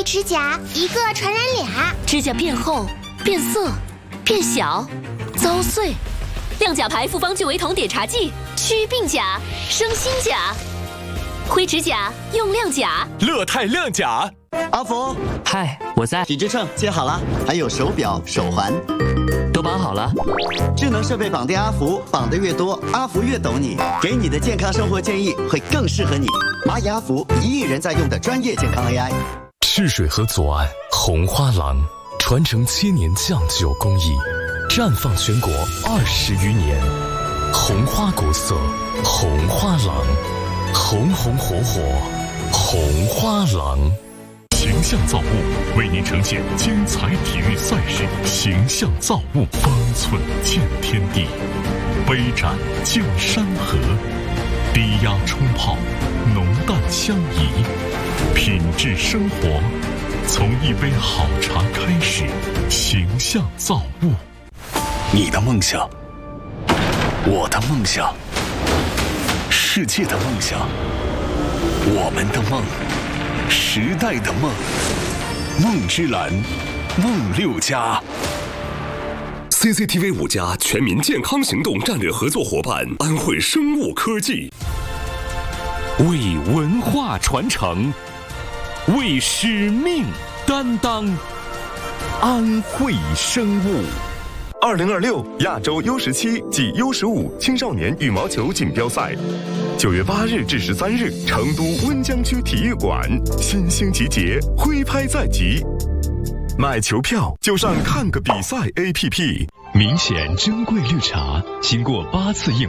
灰指甲一个传染俩， 指甲变厚、变色、变小、遭碎。亮甲牌复方聚维酮碘茶剂，祛病甲、生新甲。灰指甲用亮甲， 乐泰亮甲。 阿福， 嗨，我在。 体脂秤接好了，还有手表、手环， 都绑好了。 智能设备绑定阿福，绑得越多，阿福越懂你，给你的健康生活建议会更适合你。蚂蚁阿福，1亿人在用的专业健康 AI。 赤水河左岸红花廊，传承7年酱酒工艺，绽放全国20余年。红花国色，红花廊，红红火火，红花廊。形象造物为您呈现精彩体育赛事，形象造物方寸见天地，杯盏见山河，低压冲泡，浓淡相宜，品质生活从一杯好茶开始。形象造物， 你的梦想，我的梦想，世界的梦想，我们的梦，时代的梦，梦之蓝，梦6家。 CCTV 5家全民健康行动战略合作伙伴安慧生物科技， 为文化传承，为使命担当，安慧生物。 2026亚洲 U17暨 U15青少年羽毛球锦标赛，9月8日至13日，成都温江区体育馆，新星集结，挥拍在即。买球票就上看个比赛 APP。 明显珍贵绿茶，经过8次验